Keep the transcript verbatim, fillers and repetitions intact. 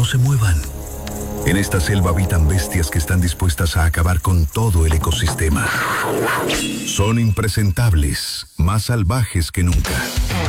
no se muevan. En esta selva habitan bestias que están dispuestas a acabar con todo el ecosistema. Son impresentables, más salvajes que nunca.